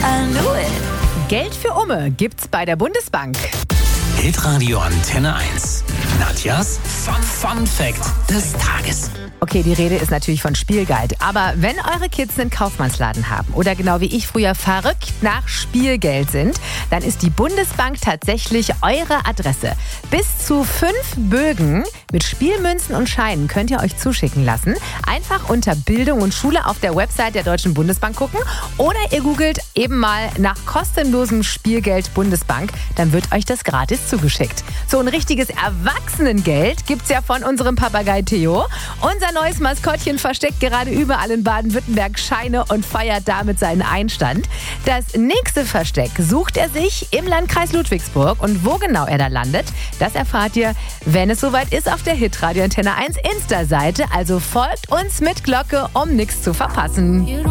I knew it. Geld für Umme gibt's bei der Bundesbank. Hitradio Antenne 1. Nadjas Fun Fact des Tages. Okay, die Rede ist natürlich von Spielgeld. Aber wenn eure Kids einen Kaufmannsladen haben oder genau wie ich früher verrückt nach Spielgeld sind, dann ist die Bundesbank tatsächlich eure Adresse. Bis zu 5 Bögen mit Spielmünzen und Scheinen könnt ihr euch zuschicken lassen. Einfach unter Bildung und Schule auf der Website der Deutschen Bundesbank gucken oder ihr googelt eben mal nach kostenlosem Spielgeld Bundesbank. Dann wird euch das gratis zugeschickt. So ein richtiges Erwachsenengeld gibt's ja von unserem Papagei Theo. Unser neues Maskottchen versteckt gerade überall in Baden-Württemberg Scheine und feiert damit seinen Einstand. Das nächste Versteck sucht er sich im Landkreis Ludwigsburg. Und wo genau er da landet, das erfahrt ihr, wenn es soweit ist, auf der Hitradio Antenne 1 Insta-Seite. Also folgt uns mit Glocke, um nichts zu verpassen.